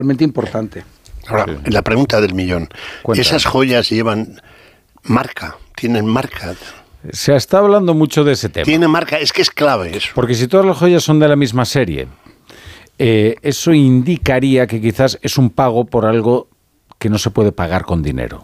realmente importante. Ahora, sí. La pregunta del millón. Cuéntame. ¿Esas joyas llevan marca? ¿Tienen marca? Se está hablando mucho de ese tema. Tiene marca, es que es clave eso. Porque si todas las joyas son de la misma serie, eso indicaría que quizás es un pago por algo que no se puede pagar con dinero.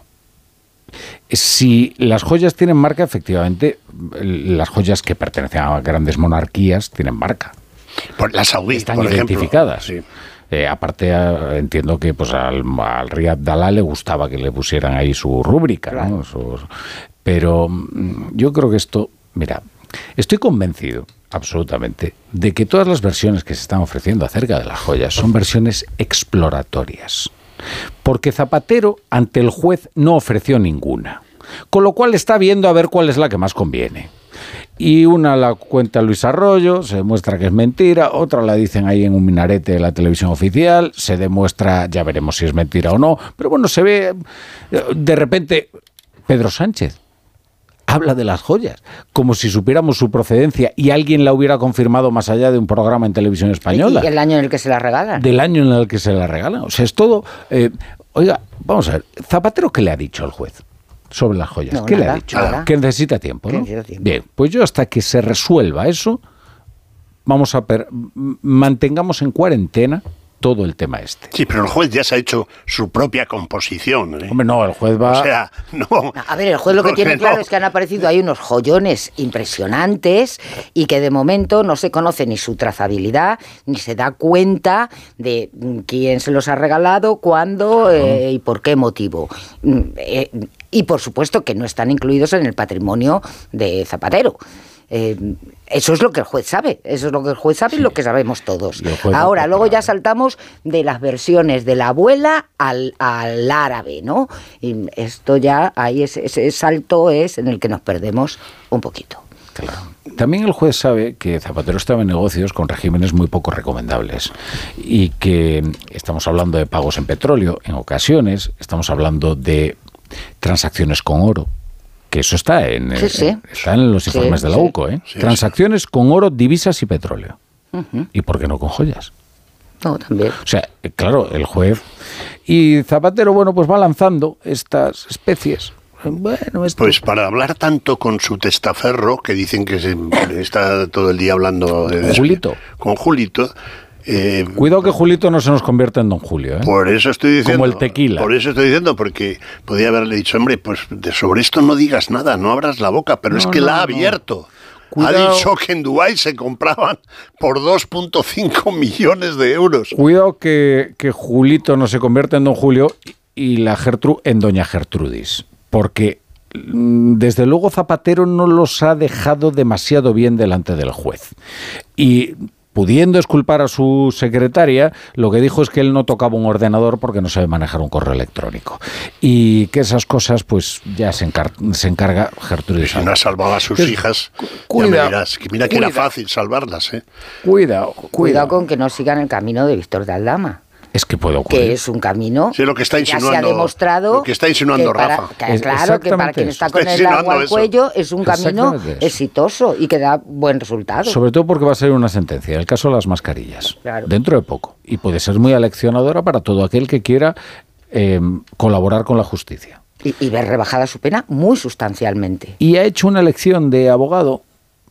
Si las joyas tienen marca, efectivamente, las joyas que pertenecen a grandes monarquías tienen marca. Por la saudí, están por identificadas. Ejemplo, sí. Aparte, entiendo que pues al Rey Abdalá le gustaba que le pusieran ahí su rúbrica, claro, ¿no? Pero yo creo que esto, mira, estoy convencido absolutamente de que todas las versiones que se están ofreciendo acerca de las joyas son versiones exploratorias. Porque Zapatero ante el juez no ofreció ninguna, con lo cual está viendo a ver cuál es la que más conviene. Y una la cuenta Luis Arroyo, se demuestra que es mentira, otra la dicen ahí en un minarete de la televisión oficial, se demuestra, ya veremos si es mentira o no, pero bueno, se ve, de repente, Pedro Sánchez habla de las joyas, como si supiéramos su procedencia y alguien la hubiera confirmado más allá de un programa en televisión española. ¿Y el año en el que se la regalan? Del año en el que se la regalan. O sea, es todo... oiga, vamos a ver, ¿Zapatero qué le ha dicho al juez sobre las joyas? No, ¿Qué nada, le ha dicho? nada. Que necesita tiempo, ¿no? Necesita tiempo. Bien, pues yo hasta que se resuelva eso, vamos a mantengamos en cuarentena todo el tema este. Sí, pero el juez ya se ha hecho su propia composición, ¿eh? Hombre, no, el juez va... O sea, no... A ver, el juez lo que tiene claro es que han aparecido ahí unos joyones impresionantes y que de momento no se conoce ni su trazabilidad, ni se da cuenta de quién se los ha regalado, cuándo y por qué motivo. Y por supuesto que no están incluidos en el patrimonio de Zapatero. Eso es lo que el juez sabe, eso es lo que el juez sabe, sí, y lo que sabemos todos. Ahora, luego ya saltamos de las versiones de la abuela al árabe, ¿no? Y esto ya, ahí ese salto es en el que nos perdemos un poquito. Claro. También el juez sabe que Zapatero estaba en negocios con regímenes muy poco recomendables y que estamos hablando de pagos en petróleo, en ocasiones estamos hablando de transacciones con oro, que eso está en los informes de la UCO, ¿eh? Sí, transacciones con oro, divisas y petróleo. ¿Y por qué no con joyas? No, también. O sea, claro, el juez... Y Zapatero, bueno, pues va lanzando estas especies. Bueno, pues para hablar tanto con su testaferro, que dicen que está todo el día hablando... Julito. Con Julito... Cuidado que Julito no se nos convierta en Don Julio, ¿eh? Por eso estoy diciendo. Como el tequila. Por eso estoy diciendo, porque podía haberle dicho, hombre, pues sobre esto no digas nada, no abras la boca, pero no, es que la ha abierto. Cuidado. Ha dicho que en Dubái se compraban por 2.5 millones de euros. Cuidado que Julito no se convierta en Don Julio y la Gertrude en Doña Gertrudis, porque desde luego Zapatero no los ha dejado demasiado bien delante del juez. Y pudiendo exculpar a su secretaria, lo que dijo es que él no tocaba un ordenador porque no sabe manejar un correo electrónico. Y que esas cosas, pues, ya se encarga Gertrudis. Si no ha salvado a sus hijas, ya me dirás, que mira que era fácil salvarlas, ¿eh? Cuidado con que no sigan el camino de Víctor de Aldama. Es que puede ocurrir. Que es un camino sí, lo que está insinuando, ya se ha demostrado. Lo que está insinuando Rafa. Claro, que para quien está con el agua al cuello es un camino exitoso y que da buen resultado. Sobre todo porque va a ser una sentencia, el caso de las mascarillas, dentro de poco. Y puede ser muy aleccionadora para todo aquel que quiera colaborar con la justicia. Y ver rebajada su pena muy sustancialmente. Y ha hecho una elección de abogado,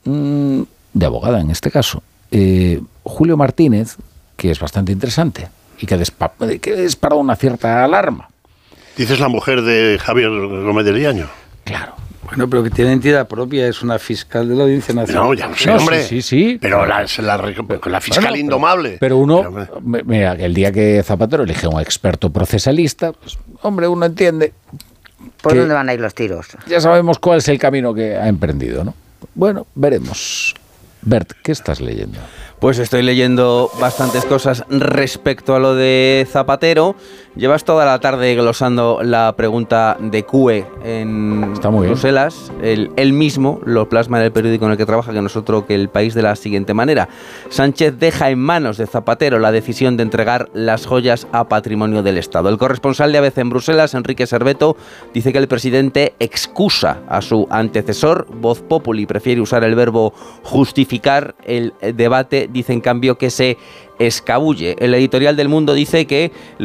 de abogada en este caso, Julio Martínez, que es bastante interesante. Y que disparó una cierta alarma. ¿Dices la mujer de Javier Gómez de Liaño? Claro. Bueno, pero que tiene entidad propia, es una fiscal de la Audiencia Nacional. No, ya no sé, hombre. Sí. Pero la fiscal indomable. Pero mira, el día que Zapatero elige a un experto procesalista, pues, hombre, uno entiende. ¿Por dónde van a ir los tiros? Ya sabemos cuál es el camino que ha emprendido, ¿no? Bueno, veremos. Bert, ¿qué estás leyendo? Pues estoy leyendo bastantes cosas respecto a lo de Zapatero. Llevas toda la tarde glosando la pregunta de CUE en Bruselas. Él mismo lo plasma en el periódico en el que trabaja, que no es otro que El País, de la siguiente manera. Sánchez deja en manos de Zapatero la decisión de entregar las joyas a patrimonio del Estado. El corresponsal de ABC en Bruselas, Enrique Serveto, dice que el presidente excusa a su antecesor. Voz Populi prefiere usar el verbo justificar el debate. Dice en cambio que se escabulle. El editorial del Mundo dice que